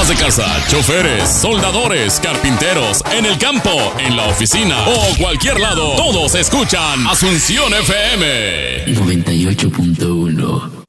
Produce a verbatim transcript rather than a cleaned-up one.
amas de casa, choferes, soldadores, carpinteros, en el campo, en la oficina o cualquier lado, todos escuchan Asunción F M noventa y ocho punto uno.